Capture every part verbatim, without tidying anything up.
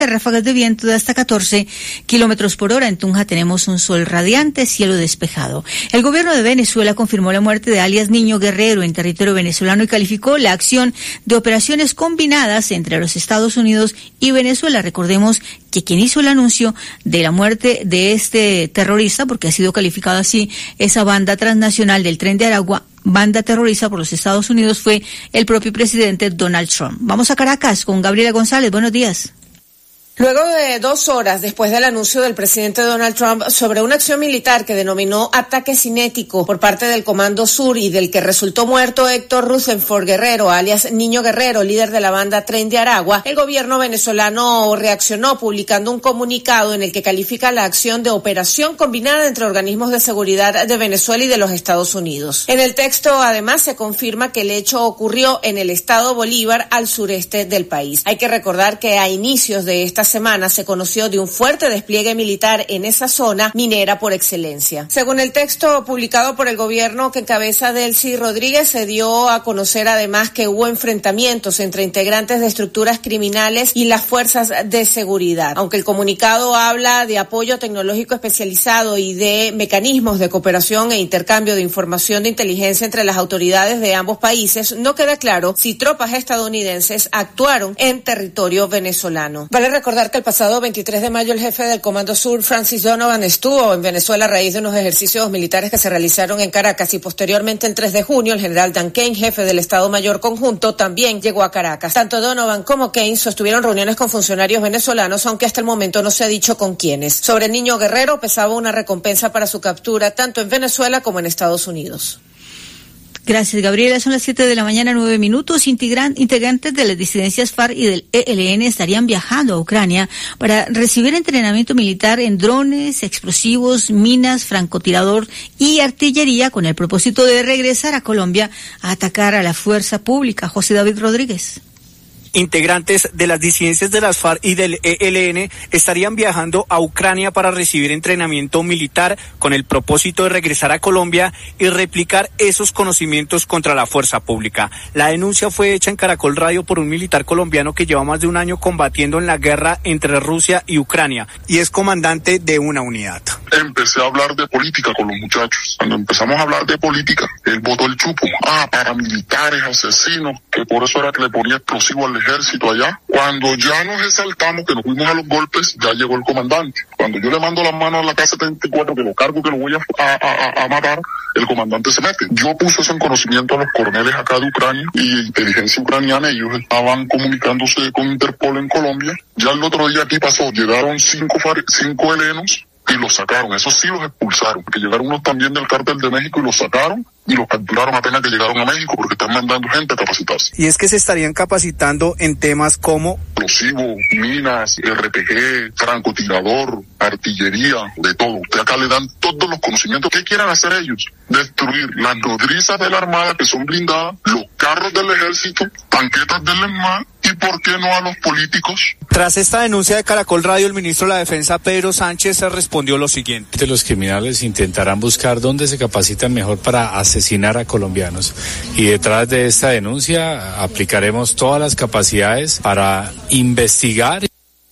ráfagas de viento de hasta catorce kilómetros por hora. En Tunja tenemos un sol radiante, cielo despejado. El gobierno de Venezuela confirmó la muerte de alias Niño Guerrero en territorio venezolano y calificó la acción de operaciones combinadas entre los Estados Unidos y Venezuela. Recordemos que quien hizo el anuncio de la muerte de este terrorista, porque ha sido calificado así, esa banda transnacional del Tren de Aragua, banda terrorista por los Estados Unidos, fue el propio presidente Donald Trump. Vamos a Caracas con Gabriela González. Buenos días. Luego de dos horas después del anuncio del presidente Donald Trump sobre una acción militar que denominó ataque cinético por parte del Comando Sur y del que resultó muerto Héctor Rutherford Guerrero, alias Niño Guerrero, líder de la banda Tren de Aragua, el gobierno venezolano reaccionó publicando un comunicado en el que califica la acción de operación combinada entre organismos de seguridad de Venezuela y de los Estados Unidos. En el texto, además, se confirma que el hecho ocurrió en el estado Bolívar, al sureste del país. Hay que recordar que a inicios de esta semana se conoció de un fuerte despliegue militar en esa zona minera por excelencia. Según el texto publicado por el gobierno que encabeza Delcy Rodríguez, se dio a conocer además que hubo enfrentamientos entre integrantes de estructuras criminales y las fuerzas de seguridad. Aunque el comunicado habla de apoyo tecnológico especializado y de mecanismos de cooperación e intercambio de información de inteligencia entre las autoridades de ambos países, no queda claro si tropas estadounidenses actuaron en territorio venezolano. Vale recordar que el pasado veintitrés de mayo el jefe del Comando Sur, Francis Donovan, estuvo en Venezuela a raíz de unos ejercicios militares que se realizaron en Caracas, y posteriormente el tres de junio el general Dan Kane, jefe del Estado Mayor Conjunto, también llegó a Caracas. Tanto Donovan como Kane sostuvieron reuniones con funcionarios venezolanos, aunque hasta el momento no se ha dicho con quiénes. Sobre el Niño Guerrero pesaba una recompensa para su captura tanto en Venezuela como en Estados Unidos. Gracias, Gabriela. Son las siete de la mañana, nueve minutos. Integran, integrantes de las disidencias FARC y del E L N estarían viajando a Ucrania para recibir entrenamiento militar en drones, explosivos, minas, francotirador y artillería, con el propósito de regresar a Colombia a atacar a la fuerza pública. José David Rodríguez. Integrantes de las disidencias de las FARC y del E L N estarían viajando a Ucrania para recibir entrenamiento militar con el propósito de regresar a Colombia y replicar esos conocimientos contra la fuerza pública. La denuncia fue hecha en Caracol Radio por un militar colombiano que lleva más de un año combatiendo en la guerra entre Rusia y Ucrania y es comandante de una unidad. Empecé a hablar de política con los muchachos. Cuando empezamos a hablar de política, él botó el chupo. Ah, paramilitares, asesinos, que por eso era que le ponía explosivo al ejército allá. Cuando ya nos exaltamos, que nos fuimos a los golpes, ya llegó el comandante. Cuando yo le mando la mano a la K setenta y cuatro, que lo cargo, que lo voy a, a, a, a matar, el comandante se mete. Yo puse eso en conocimiento a los coroneles acá de Ucrania y inteligencia ucraniana. Ellos estaban comunicándose con Interpol en Colombia. Ya el otro día aquí pasó, llegaron cinco, cinco helenos y los sacaron. Esos sí los expulsaron, porque llegaron unos también del Cártel de México y los sacaron y los capturaron apenas que llegaron a México, porque están mandando gente a capacitarse. Y es que se estarían capacitando en temas como explosivos, minas, R P G, francotirador, artillería, de todo. Usted acá le dan todos los conocimientos. ¿Qué quieren hacer ellos? Destruir las nodrizas de la Armada, que son blindadas, los carros del ejército, tanquetas del ESMAD, y ¿por qué no a los políticos? Tras esta denuncia de Caracol Radio, el ministro de la Defensa, Pedro Sánchez, se respondió lo siguiente. Los criminales intentarán buscar dónde se capacitan mejor para asesinar a colombianos. Y detrás de esta denuncia aplicaremos todas las capacidades para investigar.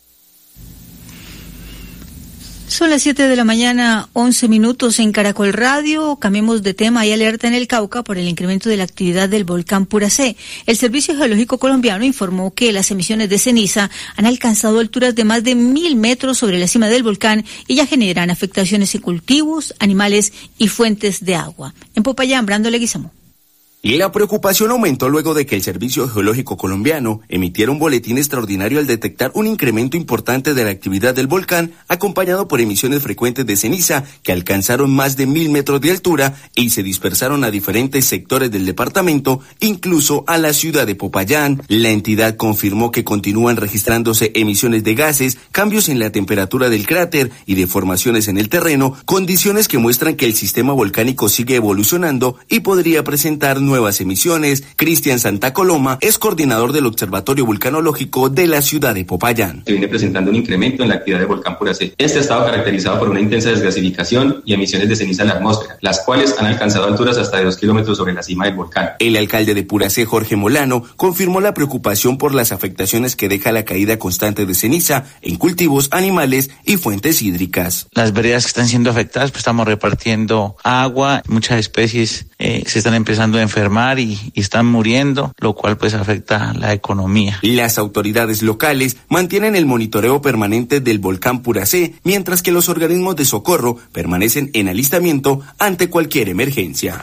Son las siete de la mañana, once minutos en Caracol Radio. Cambiemos de tema. Hay alerta en el Cauca por el incremento de la actividad del volcán Puracé. El Servicio Geológico Colombiano informó que las emisiones de ceniza han alcanzado alturas de más de mil metros sobre la cima del volcán y ya generan afectaciones en cultivos, animales y fuentes de agua. En Popayán, Brando Leguizamo. La preocupación aumentó luego de que el Servicio Geológico Colombiano emitiera un boletín extraordinario al detectar un incremento importante de la actividad del volcán, acompañado por emisiones frecuentes de ceniza que alcanzaron más de mil metros de altura y se dispersaron a diferentes sectores del departamento, incluso a la ciudad de Popayán. La entidad confirmó que continúan registrándose emisiones de gases, cambios en la temperatura del cráter y deformaciones en el terreno, condiciones que muestran que el sistema volcánico sigue evolucionando y podría presentar nuevas emisiones. Cristian Santa Coloma es coordinador del Observatorio Vulcanológico de la ciudad de Popayán. Se viene presentando un incremento en la actividad del volcán Puracé. Este ha estado caracterizado por una intensa desgasificación y emisiones de ceniza en la atmósfera, las cuales han alcanzado alturas hasta de dos kilómetros sobre la cima del volcán. El alcalde de Puracé, Jorge Molano, confirmó la preocupación por las afectaciones que deja la caída constante de ceniza en cultivos, animales y fuentes hídricas. Las veredas que están siendo afectadas, pues estamos repartiendo agua, muchas especies eh, se están empezando a enfermar y, y están muriendo, lo cual pues afecta la economía. Las autoridades locales mantienen el monitoreo permanente del volcán Puracé, mientras que los organismos de socorro permanecen en alistamiento ante cualquier emergencia.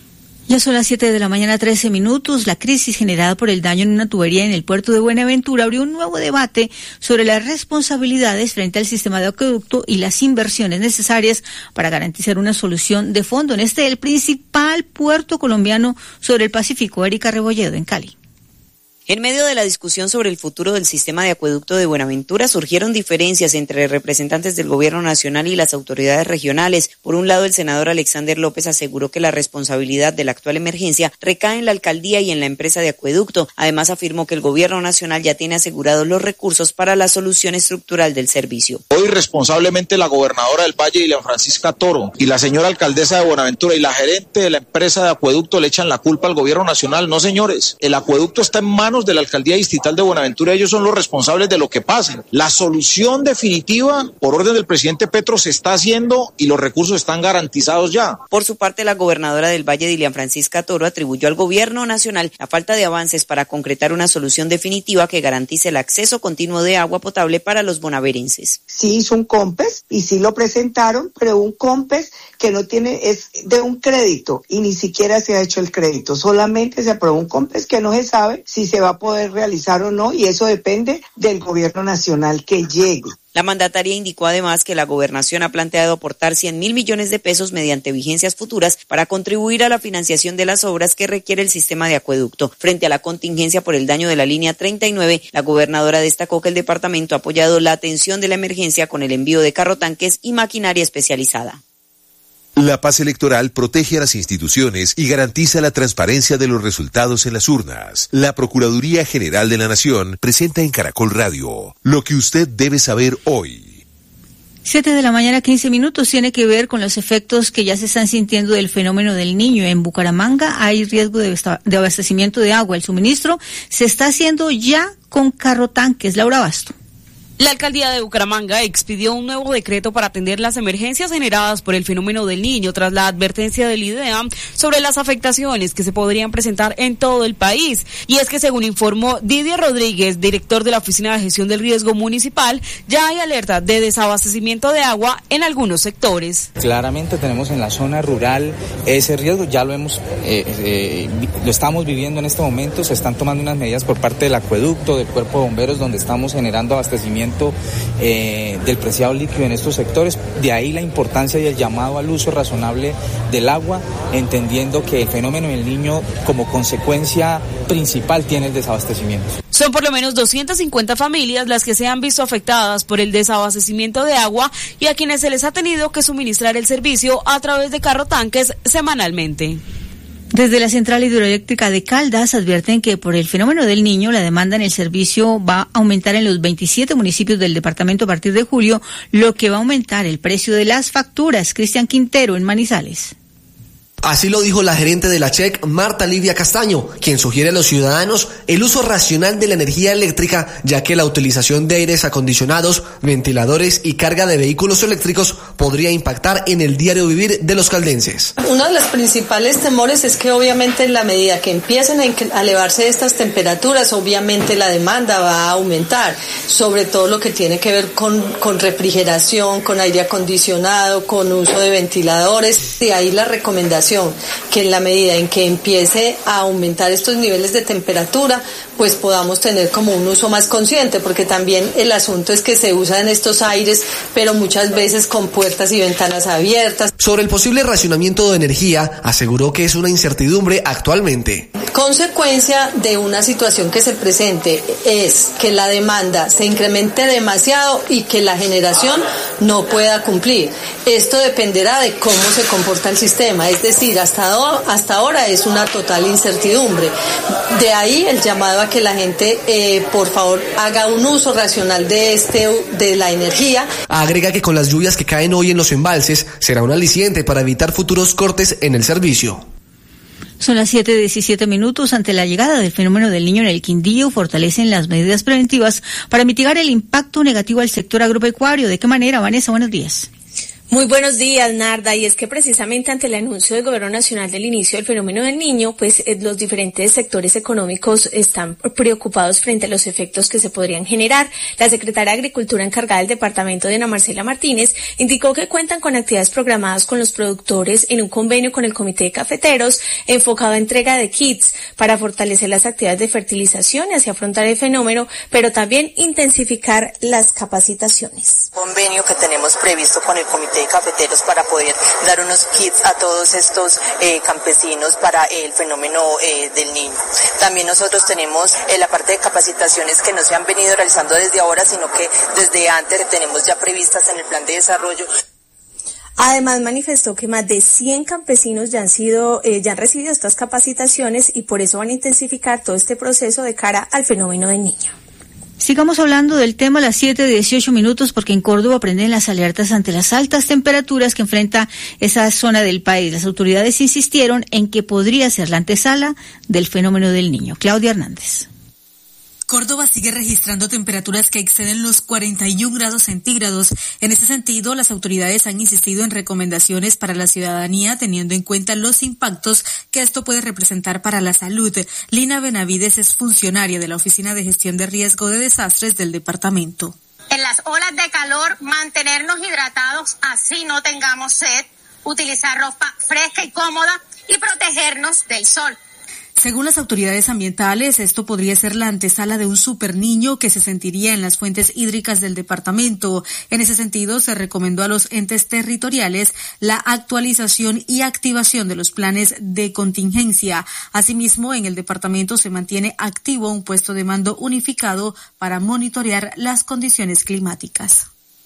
Ya son las siete de la mañana, trece minutos. La crisis generada por el daño en una tubería en el puerto de Buenaventura abrió un nuevo debate sobre las responsabilidades frente al sistema de acueducto y las inversiones necesarias para garantizar una solución de fondo en este el principal puerto colombiano sobre el Pacífico. Erika Rebolledo, en Cali. En medio de la discusión sobre el futuro del sistema de acueducto de Buenaventura surgieron diferencias entre representantes del gobierno nacional y las autoridades regionales. Por un lado, el senador Alexander López aseguró que la responsabilidad de la actual emergencia recae en la alcaldía y en la empresa de acueducto. Además, afirmó que el gobierno nacional ya tiene asegurados los recursos para la solución estructural del servicio. Hoy responsablemente la gobernadora del Valle, Dilian Francisca Toro, y la señora alcaldesa de Buenaventura y la gerente de la empresa de acueducto le echan la culpa al gobierno nacional. No, señores, el acueducto está en manos de la alcaldía distrital de Buenaventura, ellos son los responsables de lo que pase. La solución definitiva, por orden del presidente Petro, se está haciendo y los recursos están garantizados ya. Por su parte, la gobernadora del Valle, Dilian Francisca Toro, atribuyó al gobierno nacional la falta de avances para concretar una solución definitiva que garantice el acceso continuo de agua potable para los bonaverenses. Sí hizo un COMPES y sí lo presentaron, pero un COMPES que no tiene, es de un crédito y ni siquiera se ha hecho el crédito, solamente se aprobó un COMPES que no se sabe si se va a poder realizar o no, y eso depende del gobierno nacional que llegue. La mandataria indicó además que la gobernación ha planteado aportar cien mil millones de pesos mediante vigencias futuras para contribuir a la financiación de las obras que requiere el sistema de acueducto. Frente a la contingencia por el daño de la línea treinta y nueve, la gobernadora destacó que el departamento ha apoyado la atención de la emergencia con el envío de carrotanques y maquinaria especializada. La paz electoral protege a las instituciones y garantiza la transparencia de los resultados en las urnas. La Procuraduría General de la Nación presenta en Caracol Radio lo que usted debe saber hoy. Siete de la mañana, quince minutos, tiene que ver con los efectos que ya se están sintiendo del fenómeno del Niño. En Bucaramanga hay riesgo de, de abastecimiento de agua. El suministro se está haciendo ya con carrotanques. Laura Basto. La alcaldía de Bucaramanga expidió un nuevo decreto para atender las emergencias generadas por el fenómeno del Niño tras la advertencia del IDEAM sobre las afectaciones que se podrían presentar en todo el país. Y es que según informó Didier Rodríguez, director de la Oficina de Gestión del Riesgo Municipal, ya hay alerta de desabastecimiento de agua en algunos sectores. Claramente tenemos en la zona rural ese riesgo, ya lo hemos, eh, eh, lo estamos viviendo en este momento, se están tomando unas medidas por parte del acueducto, del cuerpo de bomberos, donde estamos generando abastecimiento Eh, del preciado líquido en estos sectores. De ahí la importancia y el llamado al uso razonable del agua, entendiendo que el fenómeno del Niño como consecuencia principal tiene el desabastecimiento. Son por lo menos doscientas cincuenta familias las que se han visto afectadas por el desabastecimiento de agua y a quienes se les ha tenido que suministrar el servicio a través de carrotanques semanalmente. Desde la central hidroeléctrica de Caldas advierten que por el fenómeno del Niño la demanda en el servicio va a aumentar en los veintisiete municipios del departamento a partir de julio, lo que va a aumentar el precio de las facturas. Cristian Quintero, en Manizales. Así lo dijo la gerente de la C H E C, Marta Livia Castaño, quien sugiere a los ciudadanos el uso racional de la energía eléctrica, ya que la utilización de aires acondicionados, ventiladores y carga de vehículos eléctricos podría impactar en el diario vivir de los caldenses. Uno de los principales temores es que obviamente en la medida que empiecen a elevarse estas temperaturas, obviamente la demanda va a aumentar, sobre todo lo que tiene que ver con, con refrigeración, con aire acondicionado, con uso de ventiladores. De ahí la recomendación que en la medida en que empiece a aumentar estos niveles de temperatura, pues podamos tener como un uso más consciente, porque también el asunto es que se usan estos aires, pero muchas veces con puertas puertas y ventanas abiertas. Sobre el posible racionamiento de energía, aseguró que es una incertidumbre actualmente. Consecuencia de una situación que se presente es que la demanda se incremente demasiado y que la generación no pueda cumplir. Esto dependerá de cómo se comporta el sistema, es decir, hasta, hasta ahora es una total incertidumbre. De ahí el llamado a que la gente, eh, por favor, haga un uso racional de, este, de la energía. Agrega que con las lluvias que caen hoy en los embalses, será un aliciente para evitar futuros cortes en el servicio. Son las siete diecisiete minutos. Ante la llegada del fenómeno del Niño en el Quindío, fortalecen las medidas preventivas para mitigar el impacto negativo al sector agropecuario. ¿De qué manera, Vanessa? Buenos días. Muy buenos días, Narda, y es que precisamente ante el anuncio del Gobierno Nacional del inicio del fenómeno del Niño, pues eh, los diferentes sectores económicos están preocupados frente a los efectos que se podrían generar. La secretaria de Agricultura encargada del departamento, Diana Marcela Martínez, indicó que cuentan con actividades programadas con los productores en un convenio con el Comité de Cafeteros enfocado a entrega de kits para fortalecer las actividades de fertilización y así afrontar el fenómeno, pero también intensificar las capacitaciones. Convenio que tenemos previsto con el Comité de Cafeteros para poder dar unos kits a todos estos eh, campesinos para el fenómeno eh, del Niño. También nosotros tenemos eh, la parte de capacitaciones que no se han venido realizando desde ahora, sino que desde antes tenemos ya previstas en el plan de desarrollo. Además, manifestó que más de cien campesinos ya han sido, eh, ya han recibido estas capacitaciones y por eso van a intensificar todo este proceso de cara al fenómeno del Niño. Sigamos hablando del tema a las siete dieciocho minutos, porque en Córdoba prenden las alertas ante las altas temperaturas que enfrenta esa zona del país. Las autoridades insistieron en que podría ser la antesala del fenómeno del Niño. Claudia Hernández. Córdoba sigue registrando temperaturas que exceden los cuarenta y un grados centígrados. En ese sentido, las autoridades han insistido en recomendaciones para la ciudadanía, teniendo en cuenta los impactos que esto puede representar para la salud. Lina Benavides es funcionaria de la Oficina de Gestión de Riesgo de Desastres del departamento. En las olas de calor, mantenernos hidratados, así no tengamos sed, utilizar ropa fresca y cómoda y protegernos del sol. Según las autoridades ambientales, esto podría ser la antesala de un super niño que se sentiría en las fuentes hídricas del departamento. En ese sentido, se recomendó a los entes territoriales la actualización y activación de los planes de contingencia. Asimismo, en el departamento se mantiene activo un puesto de mando unificado para monitorear las condiciones climáticas.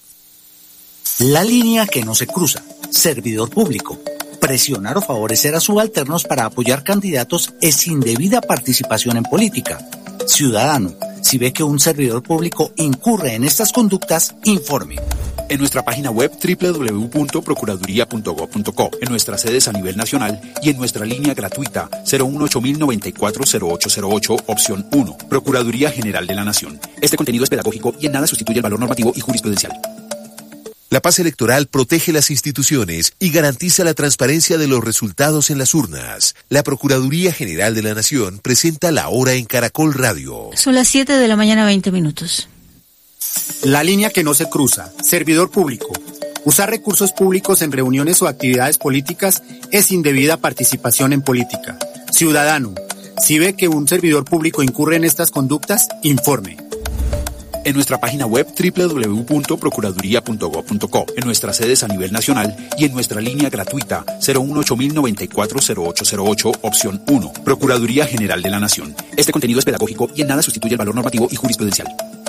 La línea que no se cruza. Servidor público. Presionar o favorecer a subalternos para apoyar candidatos es indebida participación en política. Ciudadano, si ve que un servidor público incurre en estas conductas, informe. En nuestra página web doble u doble u doble u punto procuraduría punto gob punto co, en nuestras sedes a nivel nacional y en nuestra línea gratuita cero uno ocho mil noventa y cuatro cero ocho cero ocho, opción uno, Procuraduría General de la Nación. Este contenido es pedagógico y en nada sustituye el valor normativo y jurisprudencial. La paz electoral protege las instituciones y garantiza la transparencia de los resultados en las urnas. La Procuraduría General de la Nación presenta La Hora en Caracol Radio. Son las siete de la mañana, veinte minutos. La línea que no se cruza. Servidor público. Usar recursos públicos en reuniones o actividades políticas es indebida participación en política. Ciudadano, si ve que un servidor público incurre en estas conductas, informe. En nuestra página web doble u doble u doble u punto procuraduría punto gob punto co, en nuestras sedes a nivel nacional y en nuestra línea gratuita cero uno ocho mil noventa y cuatro cero ocho cero ocho, opción uno, Procuraduría General de la Nación. Este contenido es pedagógico y en nada sustituye el valor normativo y jurisprudencial.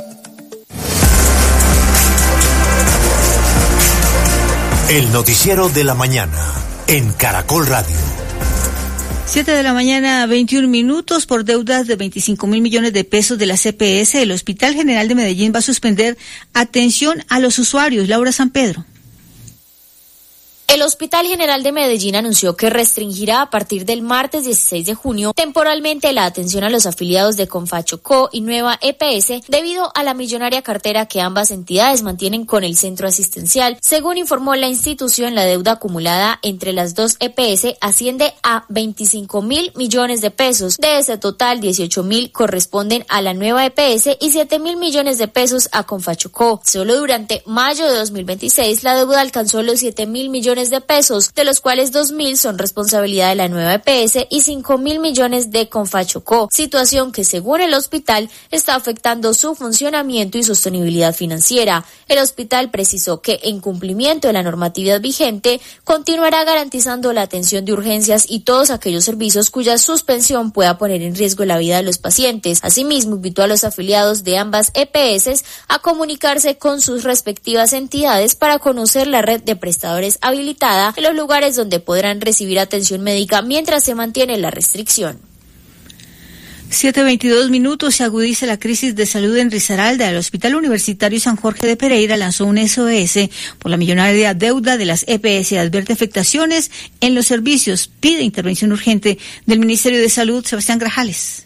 El noticiero de la mañana en Caracol Radio. Siete de la mañana, veintiún minutos. Por deudas de veinticinco mil millones de pesos de la C P S, el Hospital General de Medellín va a suspender atención a los usuarios. Laura San Pedro. El Hospital General de Medellín anunció que restringirá a partir del martes dieciséis de junio temporalmente la atención a los afiliados de Confachocó y Nueva E P S debido a la millonaria cartera que ambas entidades mantienen con el centro asistencial. Según informó la institución, la deuda acumulada entre las dos E P S asciende a veinticinco mil millones de pesos. De ese total, dieciocho mil corresponden a la Nueva E P S y siete mil millones de pesos a Confachocó. Solo durante mayo de dos mil veintiséis la deuda alcanzó los siete mil millones millones de pesos, de los cuales dos mil son responsabilidad de la nueva E P S y cinco mil millones de Confachocó, situación que según el hospital está afectando su funcionamiento y sostenibilidad financiera. El hospital precisó que en cumplimiento de la normatividad vigente continuará garantizando la atención de urgencias y todos aquellos servicios cuya suspensión pueda poner en riesgo la vida de los pacientes. Asimismo, invitó a los afiliados de ambas E P S a comunicarse con sus respectivas entidades para conocer la red de prestadores habilitada en los lugares donde podrán recibir atención médica mientras se mantiene la restricción. siete veintidós minutos, se agudiza la crisis de salud en Risaralda. El Hospital Universitario San Jorge de Pereira lanzó un S O S por la millonaria deuda de las E P S. Advierte afectaciones en los servicios. Pide intervención urgente del Ministerio de Salud. Sebastián Grajales.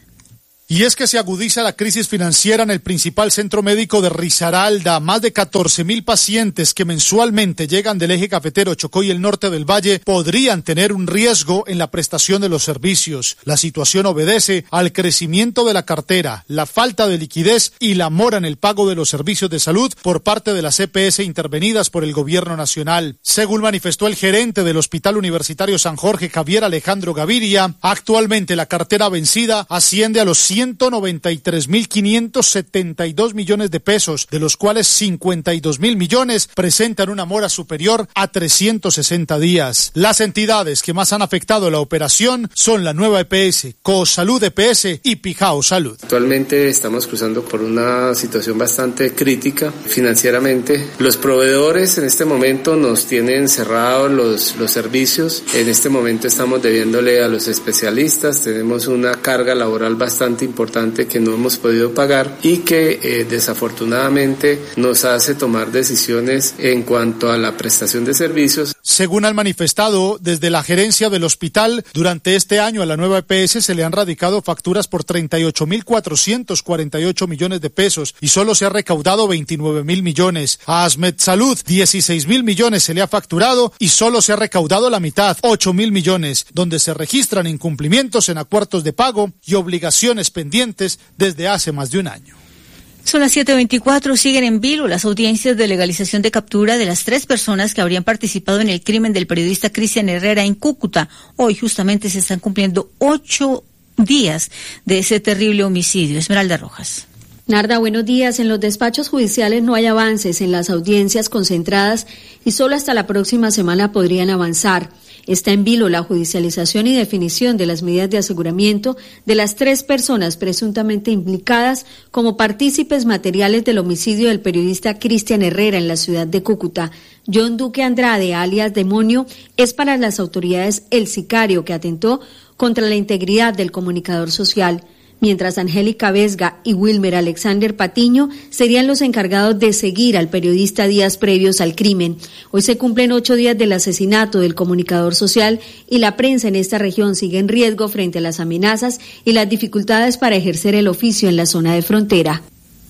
Y es que se agudiza la crisis financiera en el principal centro médico de Risaralda. Más de catorce mil pacientes que mensualmente llegan del eje cafetero, Chocó y el norte del valle podrían tener un riesgo en la prestación de los servicios. La situación obedece al crecimiento de la cartera, la falta de liquidez y la mora en el pago de los servicios de salud por parte de las E P S intervenidas por el gobierno nacional. Según manifestó el gerente del Hospital Universitario San Jorge, Javier Alejandro Gaviria, actualmente la cartera vencida asciende a los ciento noventa y tres mil quinientos setenta y dos millones de pesos, de los cuales cincuenta y dos mil millones presentan una mora superior a trescientos sesenta días. Las entidades que más han afectado la operación son la nueva E P S, Cosalud E P S y Pijao Salud. Actualmente estamos cruzando por una situación bastante crítica financieramente. Los proveedores en este momento nos tienen cerrados los, los servicios. En este momento estamos debiéndole a los especialistas. Tenemos una carga laboral bastante importante que no hemos podido pagar y que eh, desafortunadamente nos hace tomar decisiones en cuanto a la prestación de servicios. Según han manifestado desde la gerencia del hospital, durante este año a la nueva E P S se le han radicado facturas por treinta y ocho mil cuatrocientos cuarenta y ocho millones de pesos y solo se ha recaudado veintinueve mil millones. A Asmed Salud, dieciséis mil millones se le ha facturado y solo se ha recaudado la mitad, ocho mil millones, donde se registran incumplimientos en acuerdos de pago y obligaciones pendientes desde hace más de un año. Son las siete veinticuatro, siguen en vilo las audiencias de legalización de captura de las tres personas que habrían participado en el crimen del periodista Cristian Herrera en Cúcuta. Hoy justamente se están cumpliendo ocho días de ese terrible homicidio. Esmeralda Rojas. Narda, buenos días. En los despachos judiciales no hay avances en las audiencias concentradas y solo hasta la próxima semana podrían avanzar. Está en vilo la judicialización y definición de las medidas de aseguramiento de las tres personas presuntamente implicadas como partícipes materiales del homicidio del periodista Cristian Herrera en la ciudad de Cúcuta. John Duque Andrade, alias Demonio, es para las autoridades el sicario que atentó contra la integridad del comunicador social, mientras Angélica Vesga y Wilmer Alexander Patiño serían los encargados de seguir al periodista días previos al crimen. Hoy se cumplen ocho días del asesinato del comunicador social y la prensa en esta región sigue en riesgo frente a las amenazas y las dificultades para ejercer el oficio en la zona de frontera.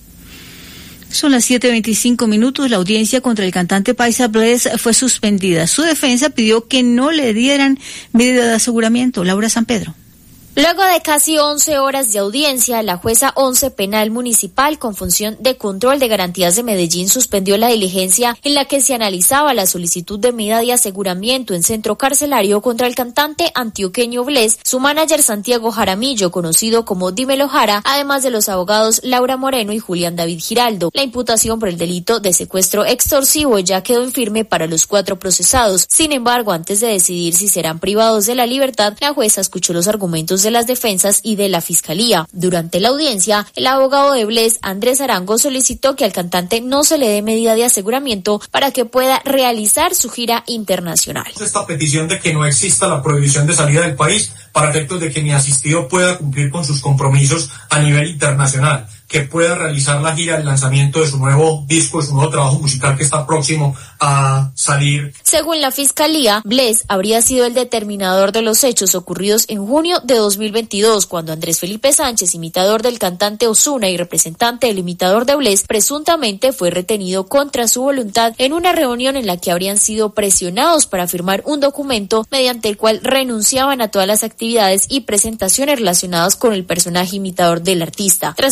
Son las siete veinticinco minutos. La audiencia contra el cantante paisa Bless fue suspendida. Su defensa pidió que no le dieran medida de aseguramiento. Laura San Pedro. Luego de casi once horas de audiencia, la jueza once penal municipal con función de control de garantías de Medellín suspendió la diligencia en la que se analizaba la solicitud de medida de aseguramiento en centro carcelario contra el cantante antioqueño Bless, su manager Santiago Jaramillo, conocido como Dímelo Jara, además de los abogados Laura Moreno y Julián David Giraldo. La imputación por el delito de secuestro extorsivo ya quedó en firme para los cuatro procesados. Sin embargo, antes de decidir si serán privados de la libertad, la jueza escuchó los argumentos de las defensas y de la fiscalía. Durante la audiencia, el abogado de Bless, Andrés Arango, solicitó que al cantante no se le dé medida de aseguramiento para que pueda realizar su gira internacional. Esta petición de que no exista la prohibición de salida del país para efectos de que mi asistido pueda cumplir con sus compromisos a nivel internacional, que pueda realizar la gira del lanzamiento de su nuevo disco, de su nuevo trabajo musical que está próximo a salir. Según la fiscalía, Bless habría sido el determinador de los hechos ocurridos en junio de dos mil veintidós, cuando Andrés Felipe Sánchez, imitador del cantante Ozuna y representante del imitador de Bless, presuntamente fue retenido contra su voluntad en una reunión en la que habrían sido presionados para firmar un documento mediante el cual renunciaban a todas las actividades y presentaciones relacionadas con el personaje imitador del artista. Tras escuchar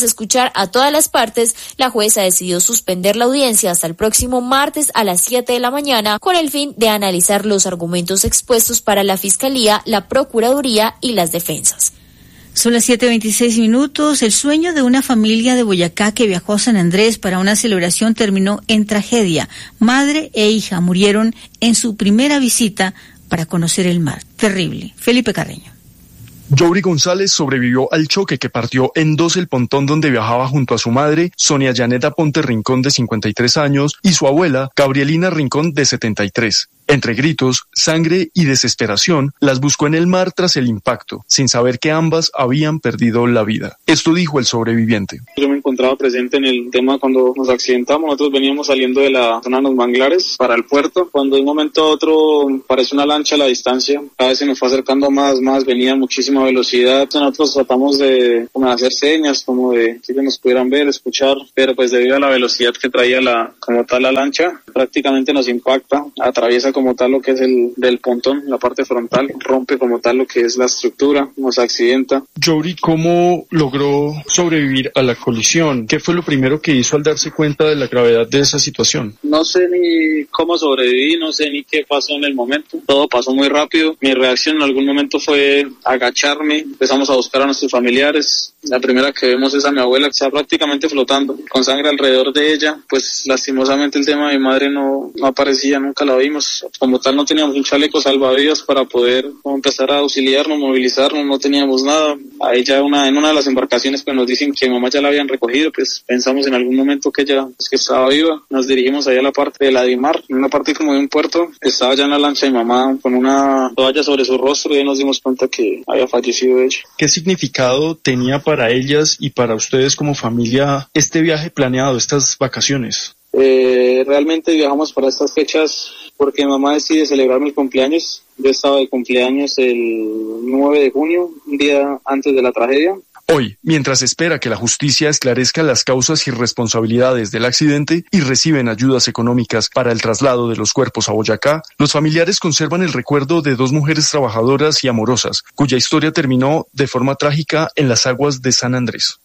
escuchar a todas las partes, la jueza decidió suspender la audiencia hasta el próximo martes a las siete de la mañana con el fin de analizar los argumentos expuestos para la Fiscalía, la Procuraduría y las defensas. Son las siete veintiséis minutos. El sueño de una familia de Boyacá que viajó a San Andrés para una celebración terminó en tragedia. Madre e hija murieron en su primera visita para conocer el mar. Terrible. Felipe Carreño. Yori González sobrevivió al choque que partió en dos el pontón donde viajaba junto a su madre, Sonia Yaneta Ponte Rincón, de cincuenta y tres años, y su abuela, Gabrielina Rincón, de setenta y tres. Entre gritos, sangre y desesperación, las buscó en el mar tras el impacto, sin saber que ambas habían perdido la vida. Esto dijo el sobreviviente. Yo me encontraba presente en el tema cuando nos accidentamos. Nosotros veníamos saliendo de la zona de los manglares para el puerto. Cuando de un momento a otro parece una lancha a la distancia, cada vez se nos fue acercando más, más, venía a muchísima velocidad. Nosotros tratamos de como de hacer señas, como de que ellos nos pudieran ver, escuchar, pero pues debido a la velocidad que traía la como tal la lancha, prácticamente nos impacta, atraviesa como tal lo que es el del pontón, la parte frontal, rompe como tal lo que es la estructura, nos accidenta. Yori, ¿cómo logró sobrevivir a la colisión? ¿Qué fue lo primero que hizo al darse cuenta de la gravedad de esa situación? No sé ni cómo sobreviví, no sé ni qué pasó en el momento. Todo pasó muy rápido. Mi reacción en algún momento fue agacharme, empezamos a buscar a nuestros familiares. La primera que vemos es a mi abuela, que está prácticamente flotando, con sangre alrededor de ella. Pues lastimosamente el tema de mi madre no, no aparecía, nunca la vimos. Como tal no teníamos un chaleco salvavidas para poder empezar a auxiliarnos, movilizarnos, no teníamos nada. Ahí ya una, en una de las embarcaciones pues nos dicen que mi mamá ya la habían recogido, pues pensamos en algún momento que ella pues, que estaba viva. Nos dirigimos allá a la parte de la Dimar, en una parte como de un puerto. Estaba ya en la lancha mi mamá con una toalla sobre su rostro y ahí nos dimos cuenta que había fallecido ella. ¿Qué significado tenía para ellas y para ustedes como familia este viaje planeado, estas vacaciones? Eh, realmente viajamos para estas fechas porque mi mamá decide celebrar mi cumpleaños. Yo estaba de cumpleaños el nueve de junio, un día antes de la tragedia. Hoy, mientras espera que la justicia esclarezca las causas y responsabilidades del accidente y reciben ayudas económicas para el traslado de los cuerpos a Boyacá, los familiares conservan el recuerdo de dos mujeres trabajadoras y amorosas, cuya historia terminó de forma trágica en las aguas de San Andrés.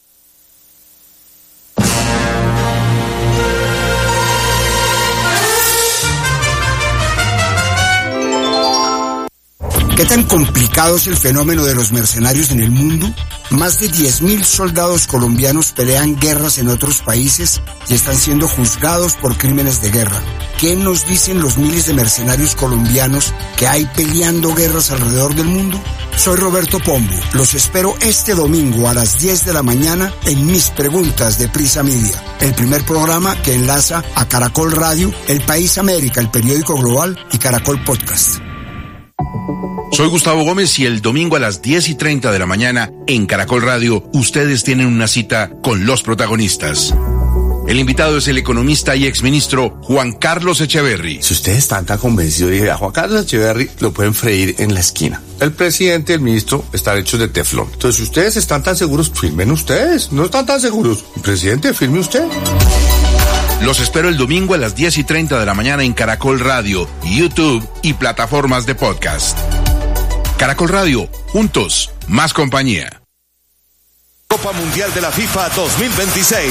¿Qué tan complicado es el fenómeno de los mercenarios en el mundo? Más de diez mil soldados colombianos pelean guerras en otros países y están siendo juzgados por crímenes de guerra. ¿Qué nos dicen los miles de mercenarios colombianos que hay peleando guerras alrededor del mundo? Soy Roberto Pombo. Los espero este domingo a las diez de la mañana en Mis Preguntas de Prisa Media, el primer programa que enlaza a Caracol Radio, El País América, el periódico global, y Caracol Podcast. Soy Gustavo Gómez y el domingo a las diez y treinta de la mañana en Caracol Radio ustedes tienen una cita con los protagonistas. El invitado es el economista y exministro Juan Carlos Echeverry. Si ustedes están tan convencidos, dije, a Juan Carlos Echeverry lo pueden freír en la esquina. El presidente y el ministro están hechos de teflón. Entonces, si ustedes están tan seguros, firmen ustedes. No están tan seguros. Presidente, firme usted. Los espero el domingo a las diez y treinta de la mañana en Caracol Radio, YouTube y plataformas de podcast. Caracol Radio, juntos, más compañía. Copa Mundial de la FIFA dos mil veintiséis.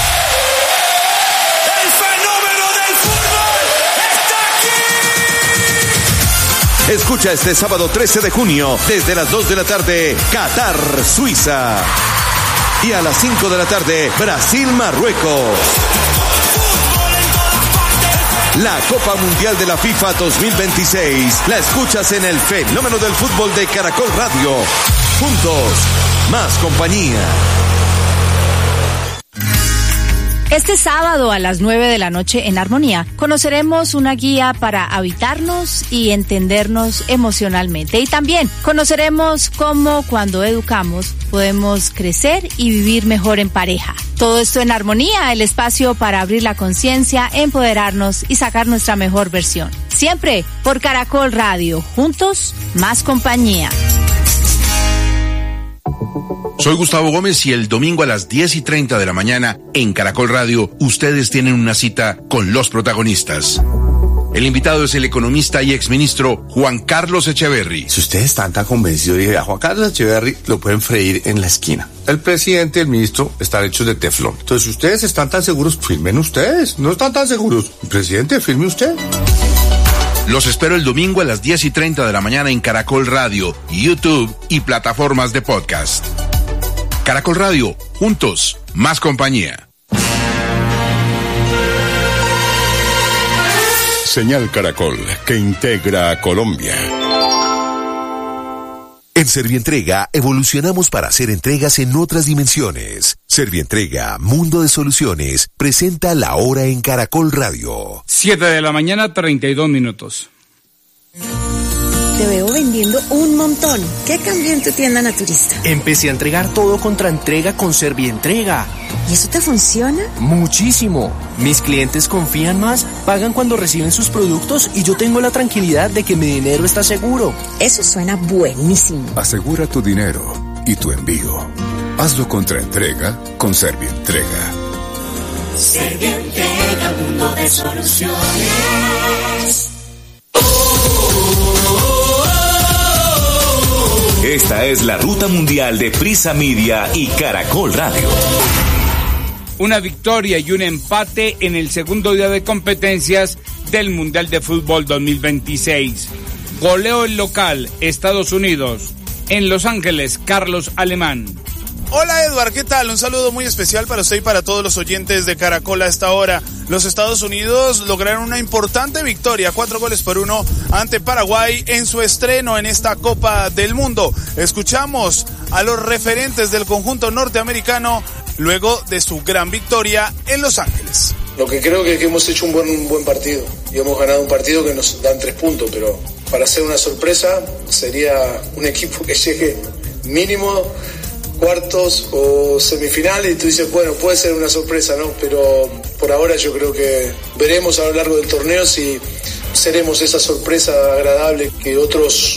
¡El fenómeno del fútbol está aquí! Escucha este sábado trece de junio, desde las dos de la tarde, Qatar, Suiza. Y a las cinco de la tarde, Brasil, Marruecos. La Copa Mundial de la FIFA dos mil veintiséis la escuchas en el fenómeno del fútbol de Caracol Radio. Juntos, más compañía. Este sábado a las nueve de la noche en Armonía conoceremos una guía para habitarnos y entendernos emocionalmente. Y también conoceremos cómo cuando educamos podemos crecer y vivir mejor en pareja. Todo esto en Armonía, el espacio para abrir la conciencia, empoderarnos y sacar nuestra mejor versión. Siempre por Caracol Radio. Juntos, más compañía. Soy Gustavo Gómez y el domingo a las diez y treinta de la mañana en Caracol Radio ustedes tienen una cita con los protagonistas. El invitado es el economista y exministro Juan Carlos Echeverry. Si ustedes están tan convencidos, dije, a Juan Carlos Echeverry lo pueden freír en la esquina. El presidente y el ministro están hechos de teflón. Entonces, si ustedes están tan seguros, firmen ustedes. No están tan seguros. Presidente, firme usted. Los espero el domingo a las diez y treinta de la mañana en Caracol Radio, YouTube y plataformas de podcast. Caracol Radio, juntos, más compañía. Señal Caracol, que integra a Colombia. En Servientrega evolucionamos para hacer entregas en otras dimensiones. Servientrega, Mundo de Soluciones, presenta La Hora en Caracol Radio. siete de la mañana, treinta y dos minutos. Te veo vendiendo un montón. ¿Qué cambió en tu tienda naturista? Empecé a entregar todo contra entrega con Servientrega. ¿Y eso te funciona? Muchísimo. Mis clientes confían más, pagan cuando reciben sus productos y yo tengo la tranquilidad de que mi dinero está seguro. Eso suena buenísimo. Asegura tu dinero y tu envío. Hazlo contra entrega con Servientrega. Servientrega, mundo de soluciones. Esta es la ruta mundial de Prisa Media y Caracol Radio. Una victoria y un empate en el segundo día de competencias del Mundial de Fútbol dos mil veintiséis. Goleo el local, Estados Unidos. En Los Ángeles, Carlos Alemán. Hola Edward, ¿qué tal? Un saludo muy especial para usted y para todos los oyentes de Caracol a esta hora. Los Estados Unidos lograron una importante victoria, cuatro goles por uno ante Paraguay en su estreno en esta Copa del Mundo. Escuchamos a los referentes del conjunto norteamericano luego de su gran victoria en Los Ángeles. Lo que creo que, que hemos hecho un buen, un buen partido y hemos ganado un partido que nos dan tres puntos, pero para hacer una sorpresa sería un equipo que llegue mínimo cuartos o semifinales y tú dices, bueno, puede ser una sorpresa, ¿no? Pero por ahora yo creo que veremos a lo largo del torneo si seremos esa sorpresa agradable que otros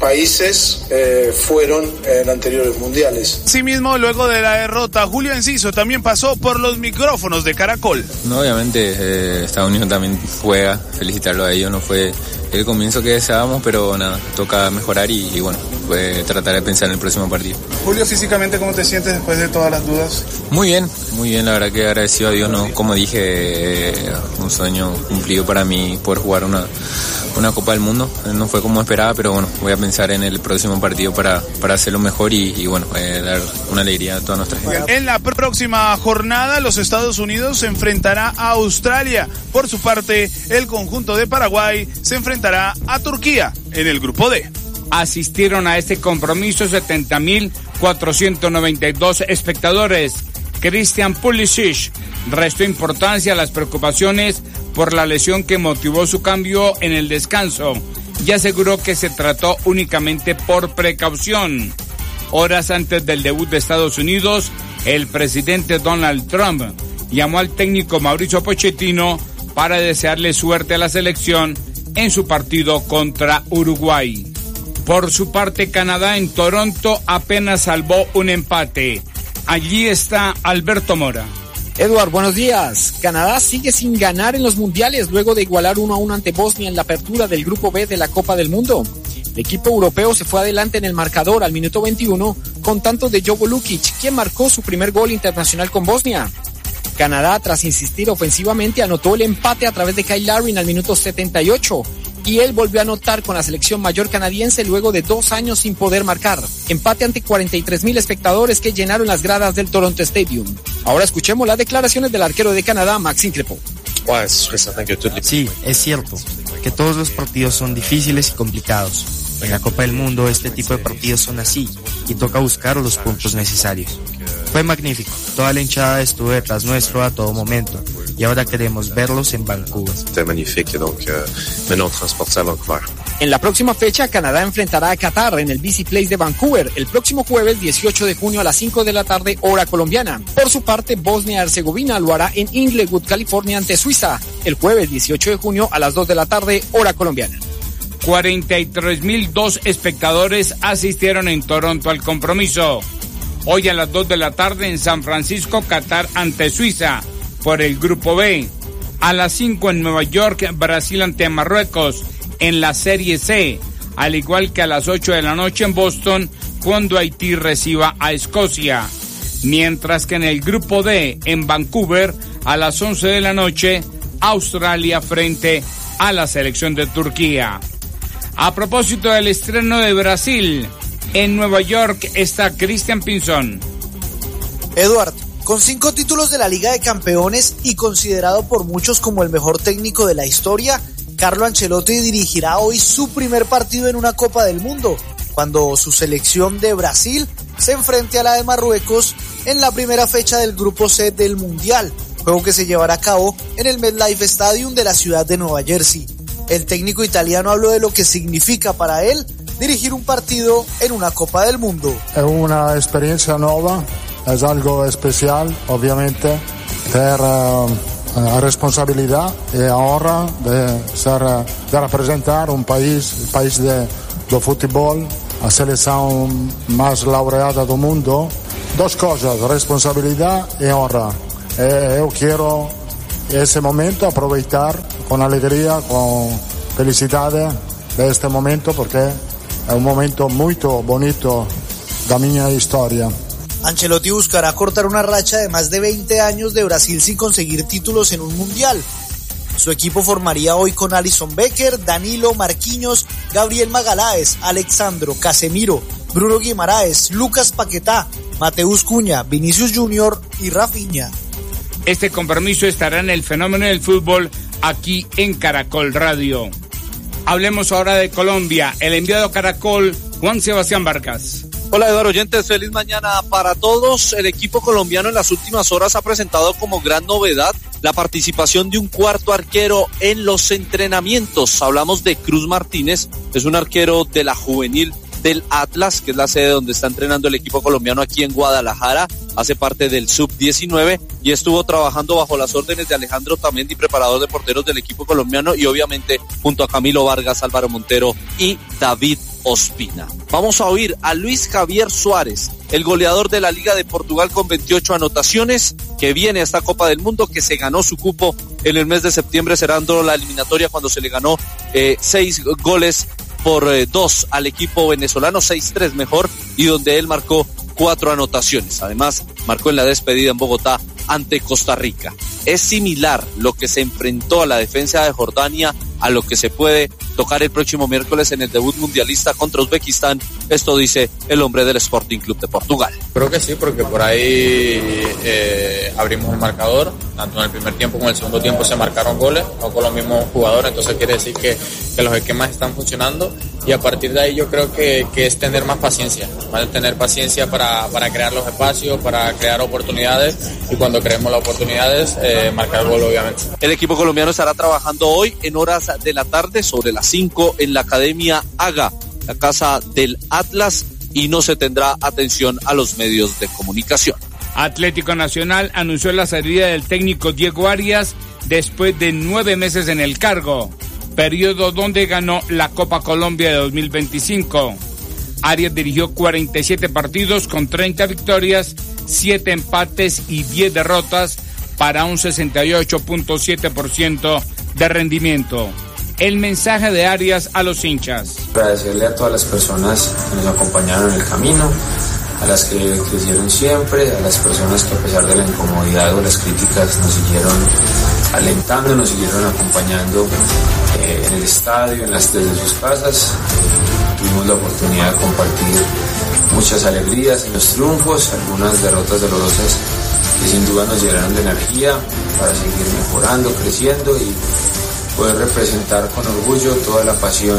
países eh, fueron en anteriores mundiales. Asimismo, luego de la derrota, Julio Enciso también pasó por los micrófonos de Caracol. No, obviamente eh, Estados Unidos también juega, felicitarlo a ellos, no fue el comienzo que deseábamos, pero nada, toca mejorar y, y bueno, pues tratar de pensar en el próximo partido. Julio, físicamente, ¿cómo te sientes después de todas las dudas? Muy bien, muy bien, la verdad que agradecido a Dios, ¿no? Como dije, eh, un sueño cumplido para mí poder jugar una, una Copa del Mundo. No fue como esperaba, pero bueno, voy a pensar en el próximo partido para, para hacerlo mejor y, y bueno, eh, dar una alegría a toda nuestra gente. En la próxima jornada, los Estados Unidos se enfrentará a Australia. Por su parte, el conjunto de Paraguay se enfrentará a Turquía en el grupo D. Asistieron a este compromiso setenta mil cuatrocientos noventa y dos espectadores. Christian Pulisic restó importancia a las preocupaciones por la lesión que motivó su cambio en el descanso y aseguró que se trató únicamente por precaución. Horas antes del debut de Estados Unidos, el presidente Donald Trump llamó al técnico Mauricio Pochettino para desearle suerte a la selección en su partido contra Uruguay. Por su parte, Canadá en Toronto apenas salvó un empate. Allí está Alberto Mora. Edward, buenos días. Canadá sigue sin ganar en los mundiales luego de igualar uno a uno ante Bosnia en la apertura del Grupo B de la Copa del Mundo. El equipo europeo se fue adelante en el marcador al minuto veintiuno con tanto de Jovo Lukic, quien marcó su primer gol internacional con Bosnia. Canadá, tras insistir ofensivamente, anotó el empate a través de Kyle Larin al minuto setenta y ocho. Y él volvió a anotar con la selección mayor canadiense luego de dos años sin poder marcar. Empate ante cuarenta y tres mil espectadores que llenaron las gradas del Toronto Stadium. Ahora escuchemos las declaraciones del arquero de Canadá, Maxime Crépeau. Sí, es cierto que todos los partidos son difíciles y complicados. En la Copa del Mundo este tipo de partidos son así y toca buscar los puntos necesarios. Fue magnífico, toda la hinchada estuvo detrás nuestro a todo momento y ahora queremos verlos en Vancouver. En la próxima fecha, Canadá enfrentará a Qatar en el B C Place de Vancouver el próximo jueves dieciocho de junio a las cinco de la tarde, hora colombiana. Por su parte, Bosnia y Herzegovina lo hará en Inglewood, California, ante Suiza el jueves dieciocho de junio a las dos de la tarde, hora colombiana. cuarenta y tres mil dos espectadores asistieron en Toronto al compromiso. Hoy a las dos de la tarde en San Francisco, Qatar ante Suiza por el Grupo B. A las cinco en Nueva York, Brasil ante Marruecos en la Serie C, al igual que a las ocho de la noche en Boston, cuando Haití reciba a Escocia. Mientras que en el Grupo D, en Vancouver, a las once de la noche, Australia frente a la selección de Turquía. A propósito del estreno de Brasil, en Nueva York está Cristian Pinzón. Eduardo, con cinco títulos de la Liga de Campeones y considerado por muchos como el mejor técnico de la historia, Carlo Ancelotti dirigirá hoy su primer partido en una Copa del Mundo, cuando su selección de Brasil se enfrente a la de Marruecos en la primera fecha del Grupo C del Mundial, juego que se llevará a cabo en el MetLife Stadium de la ciudad de Nueva Jersey. El técnico italiano habló de lo que significa para él dirigir un partido en una Copa del Mundo. Es una experiencia nueva, es algo especial, obviamente, per uh, uh, responsabilidad y ahora de ser uh, de representar un país, el país de, de fútbol, a selección más laureada del mundo. Dos cosas, responsabilidad y honra. Eh, yo quiero ese momento aprovechar con alegría, con felicidad de este momento, porque es un momento muy bonito de mi historia. Ancelotti buscará cortar una racha de más de veinte años de Brasil sin conseguir títulos en un mundial. Su equipo formaría hoy con Alisson Becker, Danilo, Marquinhos, Gabriel Magalhães, Alexandro, Casemiro, Bruno Guimaraes, Lucas Paquetá, Mateus Cunha, Vinicius Junior y Rafinha. Este compromiso estará en el Fenómeno del Fútbol aquí en Caracol Radio. Hablemos ahora de Colombia. El enviado a Caracol, Juan Sebastián Vargas. Hola Eduardo Oyentes, feliz mañana para todos. El equipo colombiano en las últimas horas ha presentado como gran novedad la participación de un cuarto arquero en los entrenamientos. Hablamos de Cruz Martínez, es un arquero de la juvenil del Atlas, que es la sede donde está entrenando el equipo colombiano aquí en Guadalajara, hace parte del sub diecinueve y estuvo trabajando bajo las órdenes de Alejandro Tamendi, preparador de porteros del equipo colombiano, y obviamente junto a Camilo Vargas, Álvaro Montero y David Ospina. Vamos a oír a Luis Javier Suárez, el goleador de la Liga de Portugal con veintiocho anotaciones, que viene a esta Copa del Mundo, que se ganó su cupo en el mes de septiembre, cerrando la eliminatoria cuando se le ganó eh, seis goles por eh, dos al equipo venezolano, seis tres mejor, y donde él marcó cuatro anotaciones. Además, marcó en la despedida en Bogotá ante Costa Rica. Es similar lo que se enfrentó a la defensa de Jordania a lo que se puede tocar el próximo miércoles en el debut mundialista contra Uzbekistán. Esto dice el hombre del Sporting Club de Portugal. Creo que sí, porque por ahí eh, abrimos el marcador, tanto en el primer tiempo como en el segundo tiempo se marcaron goles, no con los mismos jugadores, entonces quiere decir que, que los esquemas están funcionando, y a partir de ahí yo creo que, que es tener más paciencia, más tener paciencia para, para crear los espacios, para crear oportunidades, y cuando creemos las oportunidades, eh, marcar el gol obviamente. El equipo colombiano estará trabajando hoy en horas de la tarde, sobre las cinco, en la Academia Haga, la casa del Atlas, y no se tendrá atención a los medios de comunicación. Atlético Nacional anunció la salida del técnico Diego Arias después de nueve meses en el cargo, periodo donde ganó la Copa Colombia de dos mil veinticinco. Arias dirigió cuarenta y siete partidos con treinta victorias, siete empates y diez derrotas para un sesenta y ocho punto siete por ciento de rendimiento. El mensaje de Arias a los hinchas. Agradecerle a todas las personas que nos acompañaron en el camino, a las que crecieron siempre, a las personas que a pesar de la incomodidad o las críticas nos siguieron alentando, nos siguieron acompañando eh, en el estadio, en las, desde sus casas. Eh, tuvimos la oportunidad de compartir muchas alegrías en los triunfos, algunas derrotas dolorosas que sin duda nos llenaron de energía para seguir mejorando, creciendo y poder representar con orgullo toda la pasión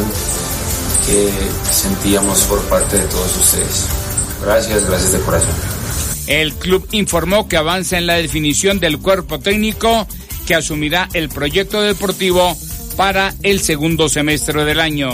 que sentíamos por parte de todos ustedes. Gracias, gracias de corazón. El club informó que avanza en la definición del cuerpo técnico que asumirá el proyecto deportivo para el segundo semestre del año.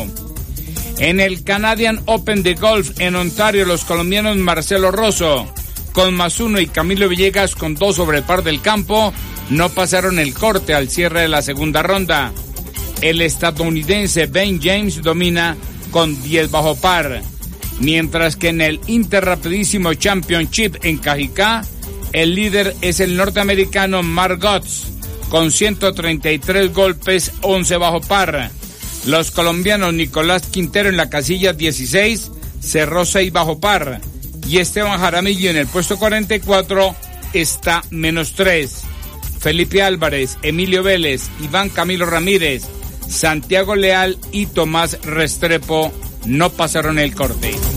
En el Canadian Open de Golf en Ontario, los colombianos Marcelo Rosso, con más uno, y Camilo Villegas con dos sobre el par del campo, no pasaron el corte al cierre de la segunda ronda. El estadounidense Ben James domina con diez bajo par, mientras que en el Interrapidísimo Championship en Cajicá, el líder es el norteamericano Mark Gotts, con ciento treinta y tres golpes, once bajo par. Los colombianos Nicolás Quintero en la casilla dieciséis cerró seis bajo par. Y Esteban Jaramillo en el puesto cuarenta y cuatro está menos tres. Felipe Álvarez, Emilio Vélez, Iván Camilo Ramírez, Santiago Leal y Tomás Restrepo no pasaron el corte.